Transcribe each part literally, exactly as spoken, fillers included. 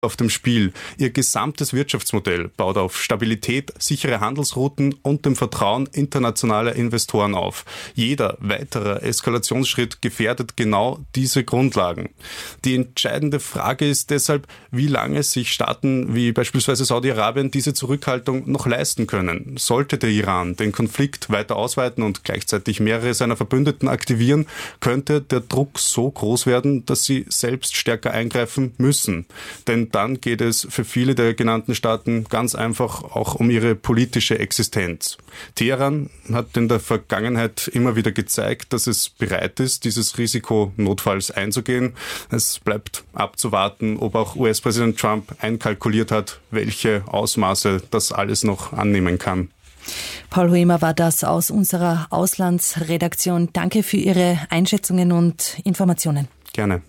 auf dem Spiel. Ihr gesamtes Wirtschaftsmodell baut auf Stabilität, sichere Handelsrouten und dem Vertrauen internationaler Investoren auf. Jeder weitere Eskalationsschritt gefährdet genau diese Grundlagen. Die entscheidende Frage ist deshalb, wie lange sich Staaten wie beispielsweise Saudi-Arabien diese Zurückhaltung noch leisten können. Sollte der Iran den Konflikt weiter ausweiten und gleichzeitig mehrere seiner Verbündeten aktivieren, könnte der Druck so groß werden, dass sie selbst stärker eingreifen müssen. Denn dann geht es für viele der genannten Staaten ganz einfach auch um ihre politische Existenz. Teheran hat in der Vergangenheit immer wieder gezeigt, dass es bereit ist, dieses Risiko notfalls einzugehen. Es bleibt abzuwarten, ob auch U S-Präsident Trump einkalkuliert hat, welche Ausmaße das alles noch annehmen kann. Paul Huemer war das aus unserer Auslandsredaktion. Danke für Ihre Einschätzungen und Informationen. Gerne.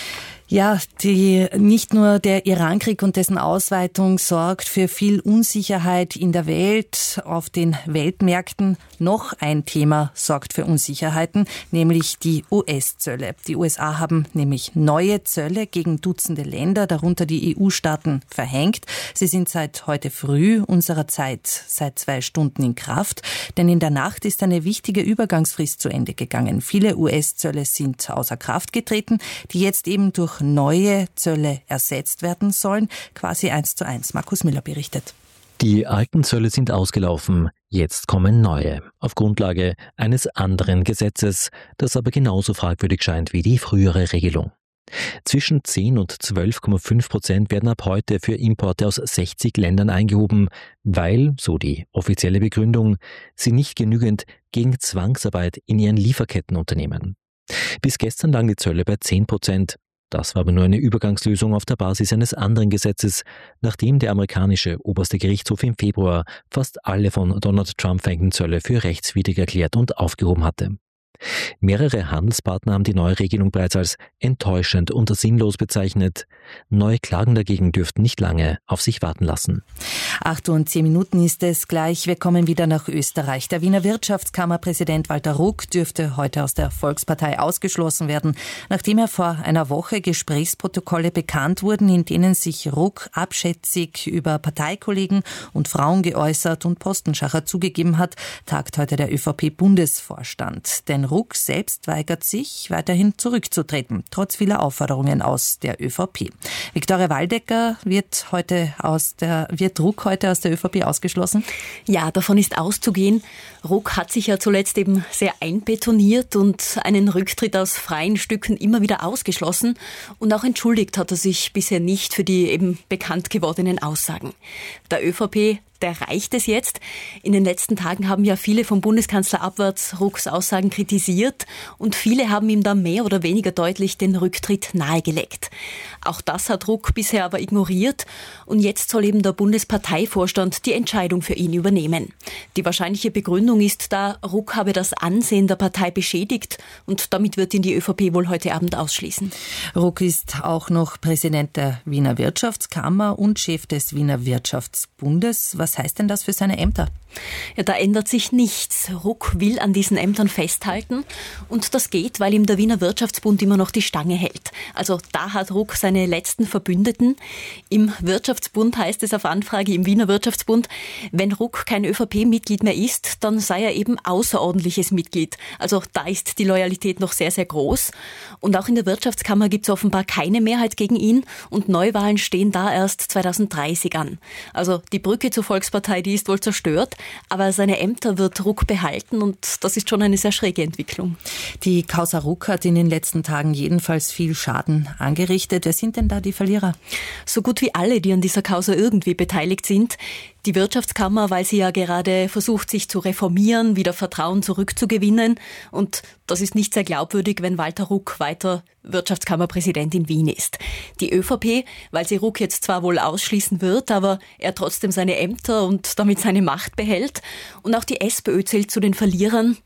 Ja, die, nicht nur der Irankrieg und dessen Ausweitung sorgt für viel Unsicherheit in der Welt, auf den Weltmärkten. Noch ein Thema sorgt für Unsicherheiten, nämlich die U S-Zölle. Die U S A haben nämlich neue Zölle gegen Dutzende Länder, darunter die E U-Staaten, verhängt. Sie sind seit heute früh unserer Zeit, seit zwei Stunden in Kraft. Denn in der Nacht ist eine wichtige Übergangsfrist zu Ende gegangen. Viele U S-Zölle sind außer Kraft getreten, die jetzt eben durch neue Zölle ersetzt werden sollen. Quasi eins zu eins. Markus Müller berichtet. Die alten Zölle sind ausgelaufen. Jetzt kommen neue. Auf Grundlage eines anderen Gesetzes, das aber genauso fragwürdig scheint wie die frühere Regelung. Zwischen zehn und zwölf Komma fünf Prozent werden ab heute für Importe aus sechzig Ländern eingehoben, weil, so die offizielle Begründung, sie nicht genügend gegen Zwangsarbeit in ihren Lieferketten unternehmen. Bis gestern lagen die Zölle bei zehn Prozent. Das war aber nur eine Übergangslösung auf der Basis eines anderen Gesetzes, nachdem der amerikanische oberste Gerichtshof im Februar fast alle von Donald Trump verhängten Zölle für rechtswidrig erklärt und aufgehoben hatte. Mehrere Handelspartner haben die neue Regelung bereits als enttäuschend und sinnlos bezeichnet. Neue Klagen dagegen dürften nicht lange auf sich warten lassen. Acht und zehn Minuten ist es gleich. Wir kommen wieder nach Österreich. Der Wiener Wirtschaftskammerpräsident Walter Ruck dürfte heute aus der Volkspartei ausgeschlossen werden, nachdem er vor einer Woche Gesprächsprotokolle bekannt wurden, in denen sich Ruck abschätzig über Parteikollegen und Frauen geäußert und Postenschacher zugegeben hat, tagt heute der ÖVP-Bundesvorstand. Denn Ruck selbst weigert sich, weiterhin zurückzutreten, trotz vieler Aufforderungen aus der ÖVP. Viktoria Waldecker wird heute aus der, wird Ruck heute aus der ÖVP ausgeschlossen? Ja, davon ist auszugehen. Ruck hat sich ja zuletzt eben sehr einbetoniert und einen Rücktritt aus freien Stücken immer wieder ausgeschlossen. Und auch entschuldigt hat er sich bisher nicht für die eben bekannt gewordenen Aussagen. Der ÖVP Der reicht es jetzt. In den letzten Tagen haben ja viele vom Bundeskanzler abwärts Rucks Aussagen kritisiert und viele haben ihm da mehr oder weniger deutlich den Rücktritt nahegelegt. Auch das hat Ruck bisher aber ignoriert und jetzt soll eben der Bundesparteivorstand die Entscheidung für ihn übernehmen. Die wahrscheinliche Begründung ist da, Ruck habe das Ansehen der Partei beschädigt und damit wird ihn die ÖVP wohl heute Abend ausschließen. Ruck ist auch noch Präsident der Wiener Wirtschaftskammer und Chef des Wiener Wirtschaftsbundes. Was heißt denn das für seine Ämter? Ja, da ändert sich nichts. Ruck will an diesen Ämtern festhalten und das geht, weil ihm der Wiener Wirtschaftsbund immer noch die Stange hält. Also da hat Ruck seine letzten Verbündeten. Im Wirtschaftsbund heißt es auf Anfrage im Wiener Wirtschaftsbund, wenn Ruck kein ÖVP-Mitglied mehr ist, dann sei er eben außerordentliches Mitglied. Also da ist die Loyalität noch sehr, sehr groß. Und auch in der Wirtschaftskammer gibt es offenbar keine Mehrheit gegen ihn und Neuwahlen stehen da erst zweitausenddreißig an. Also die Brücke zur Volkspartei, die ist wohl zerstört. Aber seine Ämter wird Ruck behalten und das ist schon eine sehr schräge Entwicklung. Die Causa Ruck hat in den letzten Tagen jedenfalls viel Schaden angerichtet. Wer sind denn da die Verlierer? So gut wie alle, die an dieser Causa irgendwie beteiligt sind. Die Wirtschaftskammer, weil sie ja gerade versucht, sich zu reformieren, wieder Vertrauen zurückzugewinnen. Und das ist nicht sehr glaubwürdig, wenn Walter Ruck weiter Wirtschaftskammerpräsident in Wien ist. Die ÖVP, weil sie Ruck jetzt zwar wohl ausschließen wird, aber er trotzdem seine Ämter und damit seine Macht behält. Und auch die SPÖ zählt zu den Verlierern.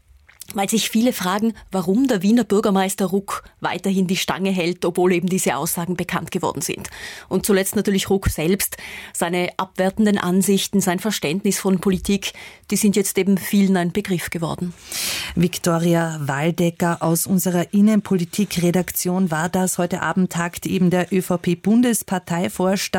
weil sich viele fragen, warum der Wiener Bürgermeister Ruck weiterhin die Stange hält, obwohl eben diese Aussagen bekannt geworden sind. Und zuletzt natürlich Ruck selbst. Seine abwertenden Ansichten, sein Verständnis von Politik, die sind jetzt eben vielen ein Begriff geworden. Viktoria Waldecker aus unserer Innenpolitik-Redaktion war das. Heute Abend tagt eben der ÖVP-Bundesparteivorstand.